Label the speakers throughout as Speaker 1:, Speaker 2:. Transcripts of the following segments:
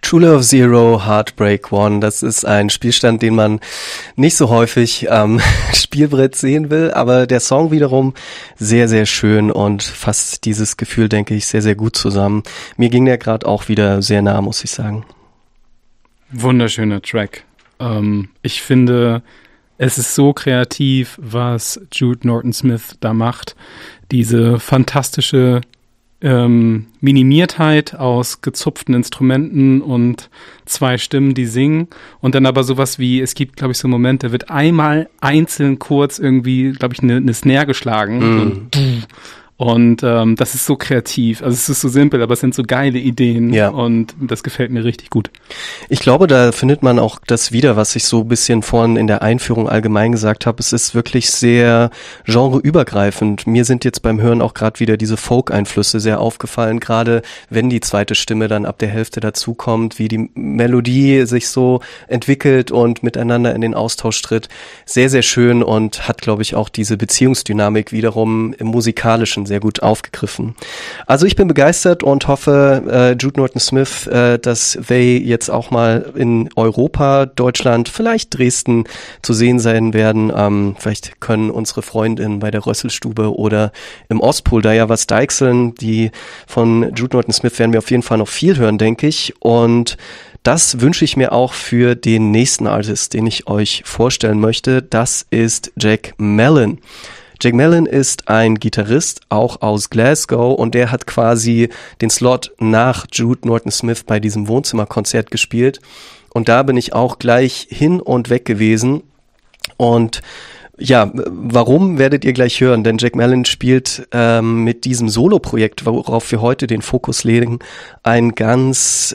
Speaker 1: True Love Zero, Heartbreak One, das ist ein Spielstand, den man nicht so häufig am Spielbrett sehen will, aber der Song wiederum sehr, sehr schön und fasst dieses Gefühl, denke ich, sehr, sehr gut zusammen. Mir ging der gerade auch wieder sehr nah, muss ich sagen.
Speaker 2: Wunderschöner Track. Ich finde, es ist so kreativ, was Jude Norton-Smith da macht. Diese fantastische Minimiertheit aus gezupften Instrumenten und 2 Stimmen, die singen und dann aber sowas wie, es gibt, glaube ich, so einen Moment, da wird einmal einzeln kurz irgendwie, glaube ich, eine Snare geschlagen. So. Und das ist so kreativ. Also es ist so simpel, aber es sind so geile Ideen.
Speaker 1: Ja.
Speaker 2: Und das gefällt mir richtig gut.
Speaker 1: Ich glaube, da findet man auch das wieder, was ich so ein bisschen vorhin in der Einführung allgemein gesagt habe. Es ist wirklich sehr genreübergreifend. Mir sind jetzt beim Hören auch gerade wieder diese Folk-Einflüsse sehr aufgefallen, gerade wenn die zweite Stimme dann ab der Hälfte dazukommt, wie die Melodie sich so entwickelt und miteinander in den Austausch tritt. Sehr, sehr schön und hat, glaube ich, auch diese Beziehungsdynamik wiederum im Musikalischen sehr gut aufgegriffen. Also ich bin begeistert und hoffe, Jude Norton-Smith, dass They jetzt auch mal in Europa, Deutschland, vielleicht Dresden zu sehen sein werden. Vielleicht können unsere Freundinnen bei der Rösselstube oder im Ostpol da ja was deichseln. Die von Jude Norton-Smith werden wir auf jeden Fall noch viel hören, denke ich. Und das wünsche ich mir auch für den nächsten Artist, den ich euch vorstellen möchte. Das ist Jack Mellon. Jack Mellon ist ein Gitarrist, auch aus Glasgow, und der hat quasi den Slot nach Jude Norton-Smith bei diesem Wohnzimmerkonzert gespielt. Und da bin ich auch gleich hin und weg gewesen. Und ja, warum werdet ihr gleich hören? Denn Jack Mellon spielt mit diesem Solo-Projekt, worauf wir heute den Fokus legen, einen ganz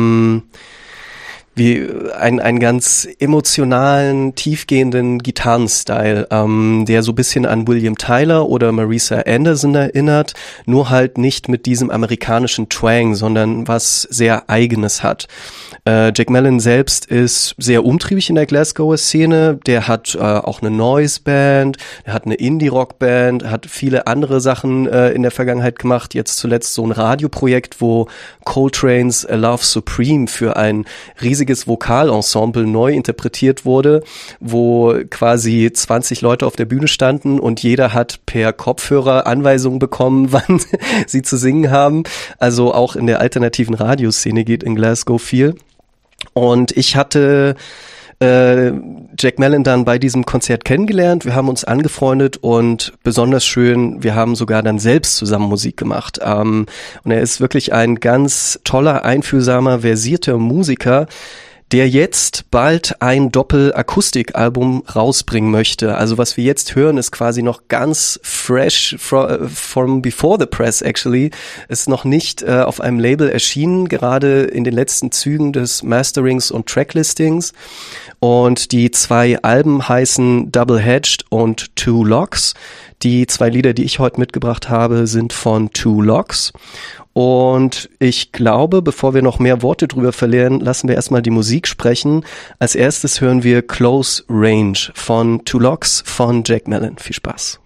Speaker 1: einen ganz emotionalen, tiefgehenden Gitarrenstyle, der so ein bisschen an William Tyler oder Marisa Anderson erinnert, nur halt nicht mit diesem amerikanischen Twang, sondern was sehr Eigenes hat. Jack Mellon selbst ist sehr umtriebig in der Glasgower Szene, der hat auch eine Noise-Band, er hat eine Indie-Rock-Band, hat viele andere Sachen in der Vergangenheit gemacht, jetzt zuletzt so ein Radioprojekt, wo Coltrane's A Love Supreme für ein riesiges Vokalensemble neu interpretiert wurde, wo quasi 20 Leute auf der Bühne standen und jeder hat per Kopfhörer Anweisungen bekommen, wann sie zu singen haben. Also auch in der alternativen Radioszene geht in Glasgow viel. Und ich hatte Jack Mellon dann bei diesem Konzert kennengelernt. Wir haben uns angefreundet und besonders schön, wir haben sogar dann selbst zusammen Musik gemacht. Und er ist wirklich ein ganz toller, einfühlsamer, versierter Musiker, der jetzt bald ein Doppel-Akustik-Album rausbringen möchte. Also was wir jetzt hören, ist quasi noch ganz fresh from before the press actually. Ist noch nicht auf einem Label erschienen, gerade in den letzten Zügen des Masterings und Tracklistings. Und die 2 Alben heißen Double Hedged und Two Locks. Die 2 Lieder, die ich heute mitgebracht habe, sind von Two Locks. Und ich glaube, bevor wir noch mehr Worte drüber verlieren, lassen wir erstmal die Musik sprechen. Als erstes hören wir Close Range von Two Locks von Jack Mellon. Viel Spaß.